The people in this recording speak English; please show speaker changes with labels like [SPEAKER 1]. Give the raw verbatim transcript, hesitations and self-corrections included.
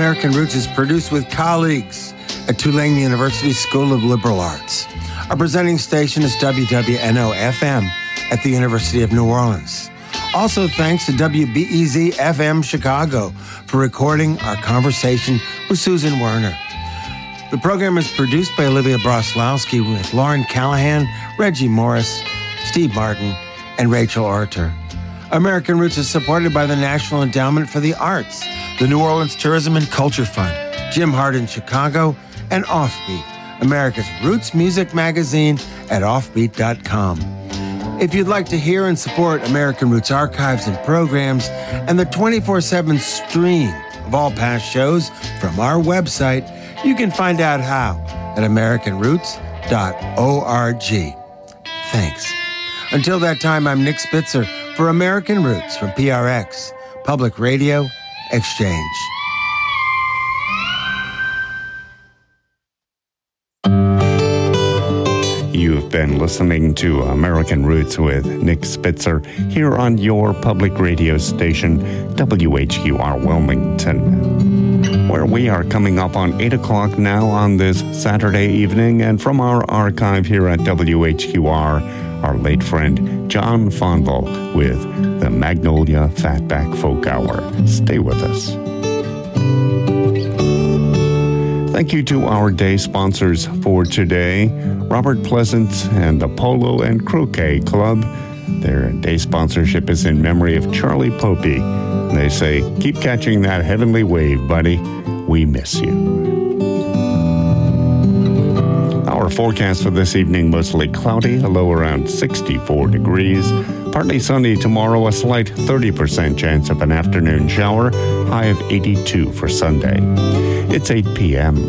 [SPEAKER 1] American Roots is produced with colleagues at Tulane University School of Liberal Arts. Our presenting station is W W N O F M at the University of New Orleans. Also, thanks to W B E Z F M Chicago for recording our conversation with Susan Werner. The program is produced by Olivia Broslowski with Lauren Callahan, Reggie Morris, Steve Martin, and Rachel Orter. American Roots is supported by the National Endowment for the Arts, the New Orleans Tourism and Culture Fund, Jim Hart in Chicago, and Offbeat, America's Roots music magazine at offbeat dot com. If you'd like to hear and support American Roots archives and programs and the twenty-four seven stream of all past shows from our website, you can find out how at american roots dot org. Thanks. Until that time, I'm Nick Spitzer for American Roots from P R X, Public Radio Exchange.
[SPEAKER 2] You've been listening to American Roots with Nick Spitzer here on your public radio station, W H Q R Wilmington, where we are coming up on eight o'clock now on this Saturday evening. And from our archive here at W H Q R, our late friend John Fonville with the Magnolia Fatback Folk Hour. Stay with us. Thank you to our day sponsors for today, Robert Pleasance and the Polo and Croquet Club. Their day sponsorship is in memory of Charlie Popey. They say, keep catching that heavenly wave, buddy. We miss you. Our forecast for this evening, mostly cloudy, a low around sixty-four degrees. Partly sunny tomorrow, a slight thirty percent chance of an afternoon shower, high of eighty-two for Sunday. It's eight p.m.